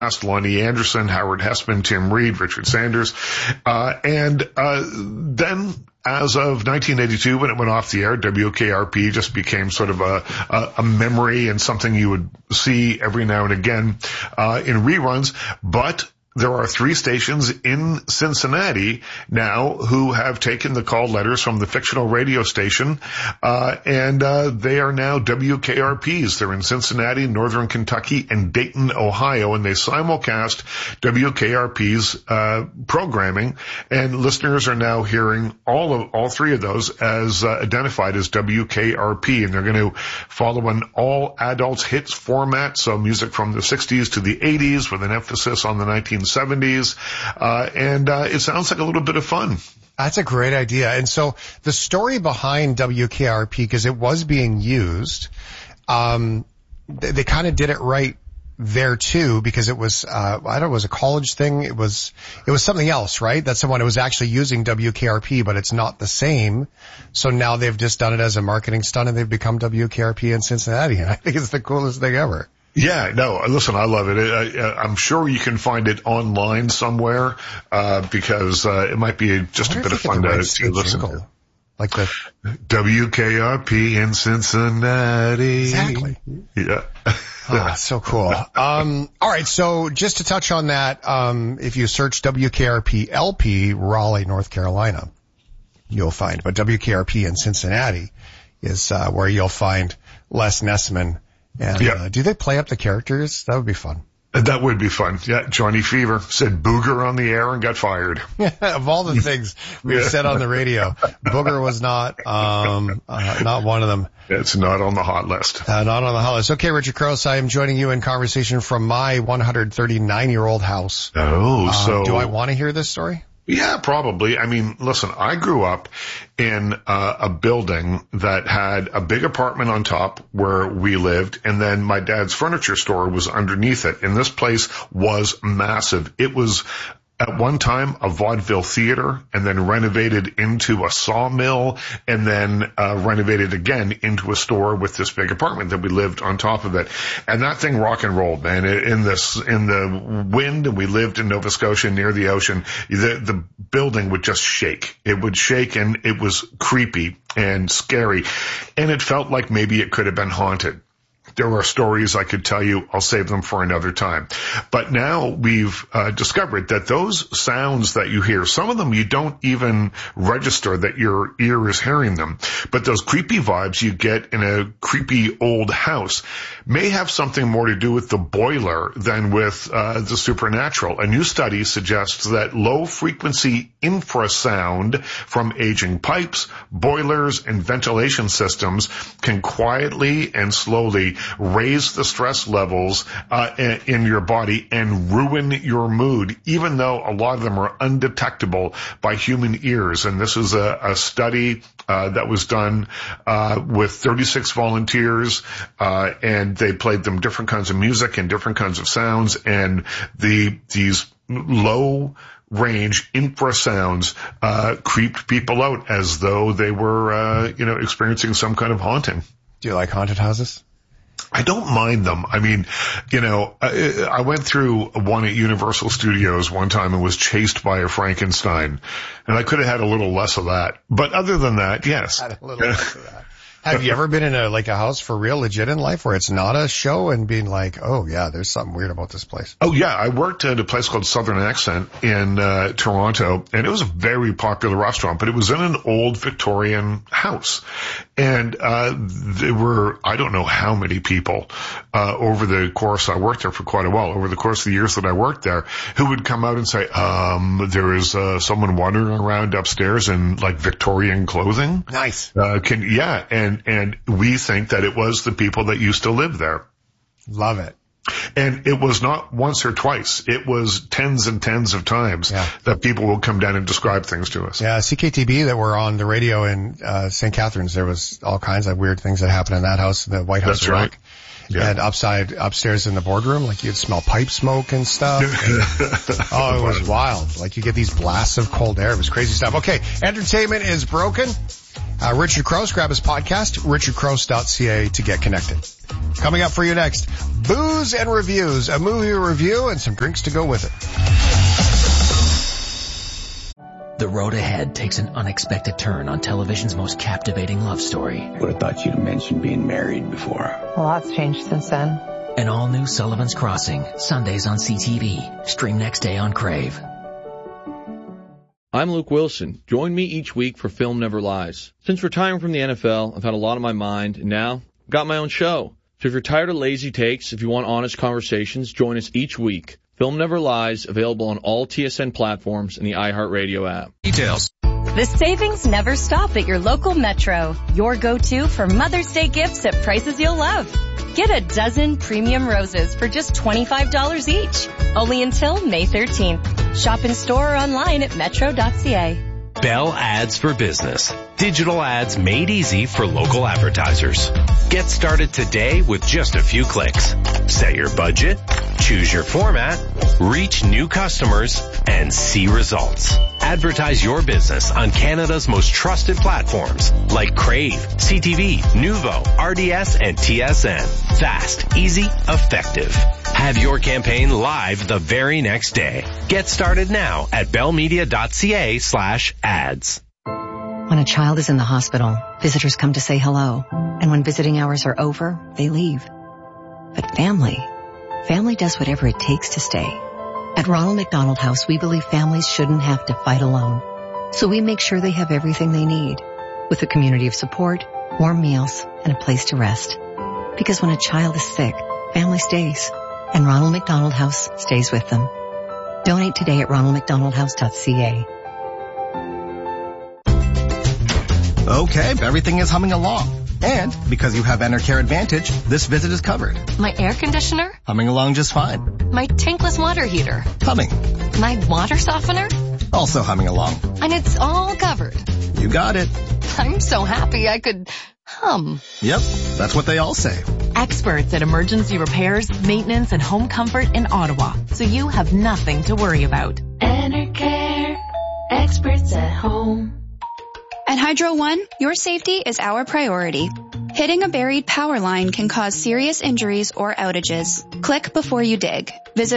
Lonnie Anderson, Howard Hessman, Tim Reed, Richard Sanders. Then as of 1982, when it went off the air, WKRP just became sort of a memory and something you would see every now and again in reruns. But there are 3 stations in Cincinnati now who have taken the call letters from the fictional radio station, and they are now WKRPs. They're in Cincinnati, Northern Kentucky, and Dayton, Ohio, and they simulcast WKRP's programming, and listeners are now hearing all 3 of those as identified as WKRP, and they're going to follow an all adults hits format, so music from the 60s to the 80s with an emphasis on the 1970s, and it sounds like a little bit of fun. That's a great idea. And so the story behind WKRP, because it was being used, they kind of did it right there too, because it was, I don't know, it was a college thing. It was something else, right? That's someone who was actually using WKRP, but it's not the same. So now they've just done it as a marketing stunt and they've become WKRP in Cincinnati. And I think it's the coolest thing ever. Yeah, no, listen, I love it. I'm sure you can find it online somewhere, because, it might be just a bit of fun to listen to. Like the WKRP in Cincinnati. Exactly. Yeah. Oh, so cool. All right. So just to touch on that, if you search WKRP LP, Raleigh, North Carolina, you'll find, but WKRP in Cincinnati is, where you'll find Les Nessman. And, do they play up the characters? That would be fun. That would be fun. Yeah. Johnny Fever said booger on the air and got fired. Of all the things we've said on the radio, booger was not one of them. It's not on the hot list. Not on the hot list. Okay, Richard Crouse, I am joining you in conversation from my 139-year-old house. Oh, so. Do I want to hear this story? Yeah, probably. I mean, listen, I grew up in a building that had a big apartment on top where we lived, and then my dad's furniture store was underneath it. And this place was massive. It was at one time a vaudeville theater, and then renovated into a sawmill, and then renovated again into a store with this big apartment that we lived on top of it. And that thing rock and rolled, man. In the wind, and we lived in Nova Scotia near the ocean, the building would just shake. It would shake, and it was creepy and scary, and it felt like maybe it could have been haunted. There are stories I could tell you. I'll save them for another time. But now we've discovered that those sounds that you hear, some of them you don't even register that your ear is hearing them. But those creepy vibes you get in a creepy old house may have something more to do with the boiler than with the supernatural. A new study suggests that low-frequency infrasound from aging pipes, boilers, and ventilation systems can quietly and slowly raise the stress levels in your body and ruin your mood, even though a lot of them are undetectable by human ears. And this is a study that was done with 36 volunteers, and they played them different kinds of music and different kinds of sounds, and these low range infrasounds creeped people out as though they were experiencing some kind of haunting. Do you like haunted houses? I don't mind them. I mean, I went through one at Universal Studios one time and was chased by a Frankenstein, and I could have had a little less of that. But other than that, yes. Had a little less of that. Have you ever been in a house for real legit in life where it's not a show and being like, oh yeah, there's something weird about this place? Oh yeah. I worked at a place called Southern Accent in Toronto, and it was a very popular restaurant, but it was in an old Victorian house. And there were, I don't know how many people over the course, I worked there for quite a while, over the course of the years that I worked there, who would come out and say, there is someone wandering around upstairs in like Victorian clothing. Nice. And we think that it was the people that used to live there. Love it. And it was not once or twice. It was tens and tens of times that people will come down and describe things to us. Yeah, CKTB that were on the radio in St. Catharines, there was all kinds of weird things that happened in that house, the White House. That's right. Yeah. And upstairs in the boardroom, like you'd smell pipe smoke and stuff. Oh, it was wild. Like you get these blasts of cold air. It was crazy stuff. Okay, entertainment is broken. Richard Crouse, grab his podcast, richardcrouse.ca to get connected. Coming up for you next, Booze and Reviews, a movie review and some drinks to go with it. The road ahead takes an unexpected turn on television's most captivating love story. Would have thought you'd mentioned being married before. A lot's changed since then. An all-new Sullivan's Crossing, Sundays on CTV. Stream next day on Crave. I'm Luke Wilson. Join me each week for Film Never Lies. Since retiring from the NFL, I've had a lot on my mind, and now I've got my own show. So if you're tired of lazy takes, if you want honest conversations, join us each week. Film Never Lies, available on all TSN platforms and the iHeartRadio app. Details. The savings never stop at your local Metro. Your go-to for Mother's Day gifts at prices you'll love. Get a dozen premium roses for just $25 each. Only until May 13th. Shop in store or online at metro.ca. Bell Ads for Business. Digital ads made easy for local advertisers. Get started today with just a few clicks. Set your budget, choose your format, reach new customers, and see results. Advertise your business on Canada's most trusted platforms like Crave, CTV, Nuvo, RDS, and TSN. Fast, easy, effective. Have your campaign live the very next day. Get started now at bellmedia.ca/ads. When a child is in the hospital, visitors come to say hello. And when visiting hours are over, they leave. But family does whatever it takes to stay. At Ronald McDonald House, we believe families shouldn't have to fight alone. So we make sure they have everything they need, with a community of support, warm meals, and a place to rest. Because when a child is sick, family stays. And Ronald McDonald House stays with them. Donate today at ronaldmcdonaldhouse.ca. Okay, everything is humming along. And because you have Enercare Advantage, this visit is covered. My air conditioner? Humming along just fine. My tankless water heater? Humming. My water softener? Also humming along. And it's all covered. You got it. I'm so happy I could hum. Yep, that's what they all say. Experts at emergency repairs, maintenance, and home comfort in Ottawa, so you have nothing to worry about. Enercare, experts at home. At Hydro One, your safety is our priority. Hitting a buried power line can cause serious injuries or outages. Click before you dig. Visit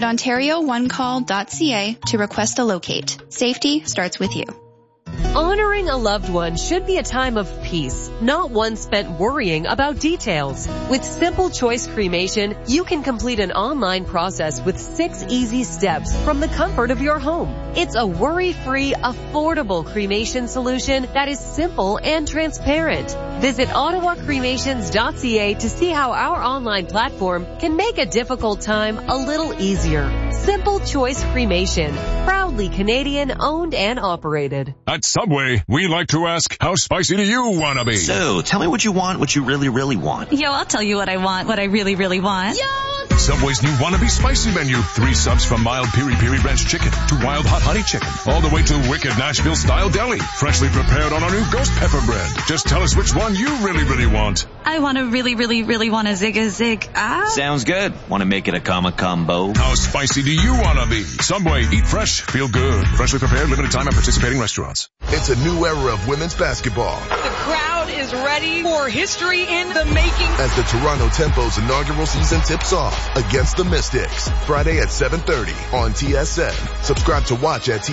OntarioOneCall.ca to request a locate. Safety starts with you. Honoring a loved one should be a time of peace, not one spent worrying about details. With Simple Choice Cremation, you can complete an online process with 6 easy steps from the comfort of your home. It's a worry-free, affordable cremation solution that is simple and transparent. Visit ottawacremations.ca to see how our online platform can make a difficult time a little easier. Simple Choice Cremation, proudly Canadian owned and operated. At Subway, we like to ask, how spicy do you want to be? So, tell me what you want, what you really, really want. Yo, I'll tell you what I want, what I really, really want. Yo! Subway's new Wannabe Spicy menu. 3 subs from mild piri-piri ranch chicken to wild hot honey chicken, all the way to wicked Nashville-style deli, freshly prepared on our new ghost pepper bread. Just tell us which one you really, really want. I want to really, really, really want a zig. Sounds good. Want to make it a combo? How spicy do you want to be? Subway, eat fresh, feel good. Freshly prepared, limited time at participating restaurants. It's a new era of women's basketball. The crowd is ready for history in the making. As the Toronto Tempo's inaugural season tips off against the Mystics. Friday at 7:30 on TSN. Subscribe to watch at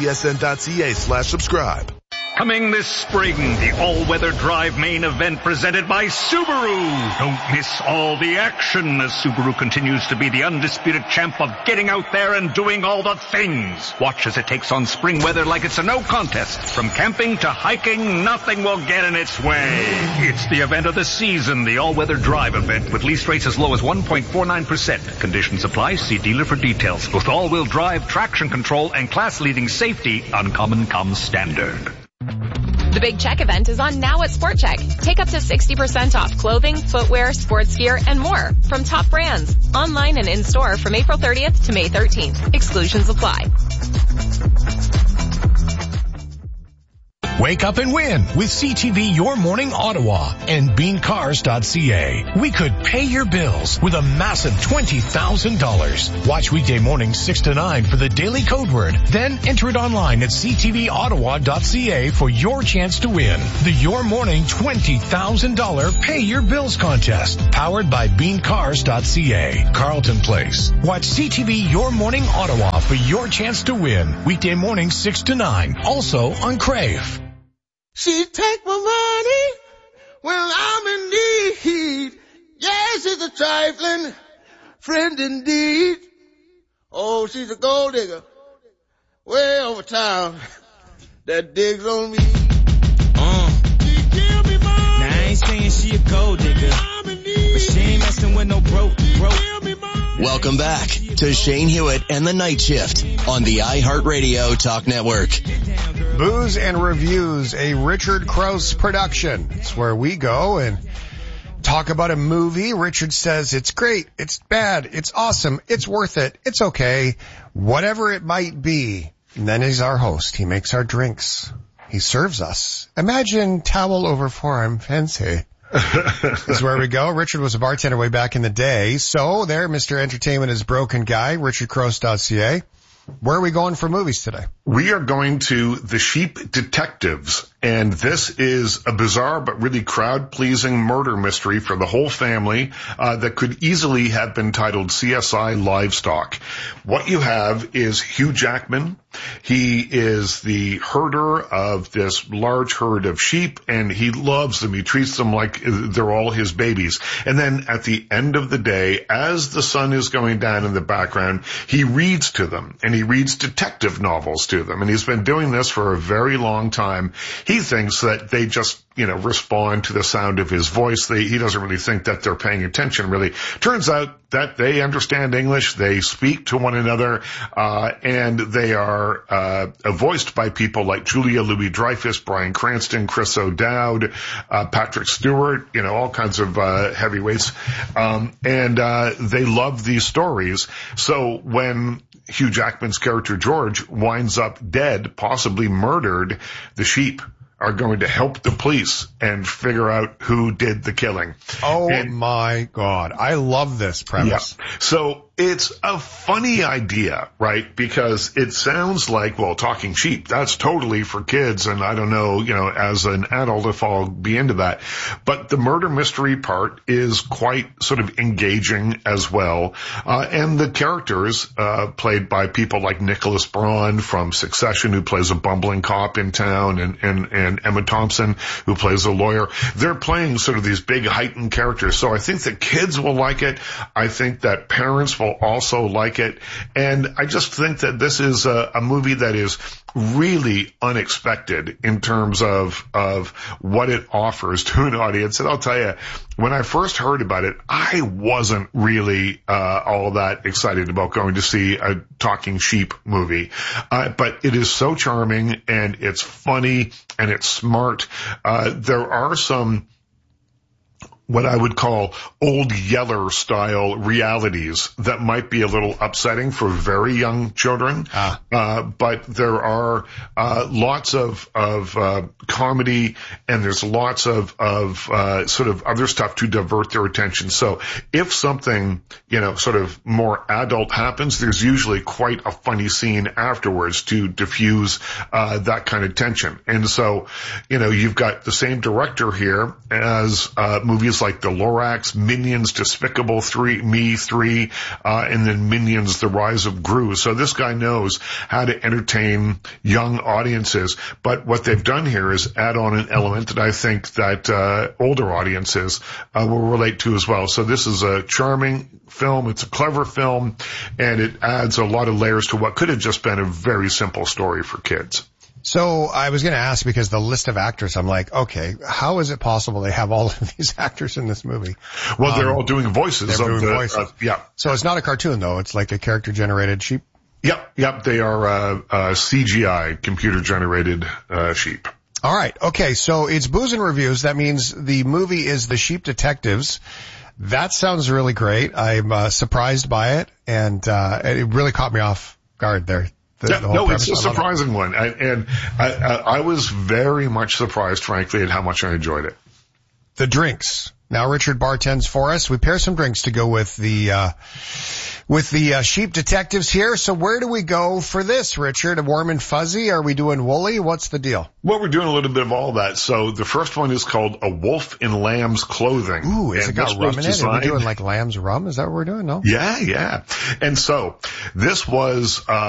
tsn.ca/subscribe. Coming this spring, the all-weather drive main event presented by Subaru. Don't miss all the action as Subaru continues to be the undisputed champ of getting out there and doing all the things. Watch as it takes on spring weather like it's a no contest. From camping to hiking, nothing will get in its way. It's the event of the season, the all-weather drive event with lease rates as low as 1.49%. Conditions apply. See dealer for details. With all-wheel drive, traction control, and class-leading safety, Uncommon comes standard. The Big Check event is on now at Sport Check. Take up to 60% off clothing, footwear, sports gear, and more from top brands. Online and in-store from April 30th to May 13th. Exclusions apply. Wake up and win with CTV Your Morning Ottawa and beancars.ca. We could pay your bills with a massive $20,000. Watch weekday mornings 6 to 9 for the daily code word. Then enter it online at ctvottawa.ca for your chance to win. The Your Morning $20,000 Pay Your Bills contest. Powered by beancars.ca. Carlton Place. Watch CTV Your Morning Ottawa for your chance to win. Weekday mornings 6 to 9. Also on Crave. She take my money when I'm in need. Yes, she's a trifling friend indeed. Oh, she's a gold digger way over town that digs on me. She give me money. Now I ain't saying she a gold digger, but she ain't messing with no broke. Welcome back to Shane Hewitt and the Night Shift on the iHeartRadio Talk Network. Booze and Reviews, a Richard Crouse production. It's where we go and talk about a movie. Richard says it's great, it's bad, it's awesome, it's worth it, it's okay, whatever it might be. And then he's our host. He makes our drinks. He serves us. Imagine towel over forearm fancy. Is where we go. Richard was a bartender way back in the day. So there, Mr. Entertainment is Broken Guy, richardcrouse.ca. Where are we going for movies today? We are going to The Sheep Detectives, and this is a bizarre but really crowd-pleasing murder mystery for the whole family that could easily have been titled CSI Livestock. What you have is Hugh Jackman. He is the herder of this large herd of sheep, and he loves them. He treats them like they're all his babies. And then at the end of the day, as the sun is going down in the background, he reads to them, and he reads detective novels to them. And he's been doing this for a very long time. He thinks that they just, respond to the sound of his voice. He doesn't really think that they're paying attention, really. Turns out that they understand English. They speak to one another, and they are voiced by people like Julia Louis-Dreyfus, Bryan Cranston, Chris O'Dowd, Patrick Stewart, all kinds of heavyweights. And they love these stories. So when Hugh Jackman's character George winds up dead, possibly murdered, the sheep are going to help the police and figure out who did the killing. My God. I love this premise. Yeah. So it's a funny idea, right? Because it sounds like, talking sheep, that's totally for kids. And I don't know, as an adult if I'll be into that. But the murder mystery part is quite sort of engaging as well. And the characters, played by people like Nicholas Braun from Succession, who plays a bumbling cop in town, and Emma Thompson, who plays a lawyer. They're playing sort of these big heightened characters. So I think that kids will like it. I think that parents will also like it. And I just think that this is a movie that is really unexpected in terms of what it offers to an audience. And I'll tell you, when I first heard about it, I wasn't really all that excited about going to see a talking sheep movie. But it is so charming, and it's funny, and it's smart. There are some what I would call Old Yeller style realities that might be a little upsetting for very young children. But there are lots of comedy, and there's lots of sort of other stuff to divert their attention. So if something, sort of more adult happens, there's usually quite a funny scene afterwards to diffuse that kind of tension. And so, you've got the same director here as movies like The Lorax, Minions, Despicable Me 3, and then Minions, The Rise of Gru. So this guy knows how to entertain young audiences. But what they've done here is add on an element that I think that older audiences will relate to as well. So this is a charming film. It's a clever film, and it adds a lot of layers to what could have just been a very simple story for kids. So I was going to ask, because the list of actors, I'm like, okay, how is it possible they have all of these actors in this movie? Well, they're all doing voices. They're doing voices. Yeah. So it's not a cartoon, though. It's like a character-generated sheep? Yep. They are CGI, computer-generated sheep. All right. Okay, so it's Booze and Reviews. That means the movie is The Sheep Detectives. That sounds really great. I'm surprised by it, and it really caught me off guard there. It's a surprising one. I was very much surprised, frankly, at how much I enjoyed it. The drinks. Now Richard bartends for us. We pair some drinks to go with the sheep detectives here. So where do we go for this, Richard? A warm and fuzzy? Are we doing woolly? What's the deal? Well, we're doing a little bit of all that. So the first one is called A Wolf in Lamb's Clothing. Ooh, is it got rum in it? Are we doing like lamb's rum? Is that what we're doing? No? Yeah. And so this was,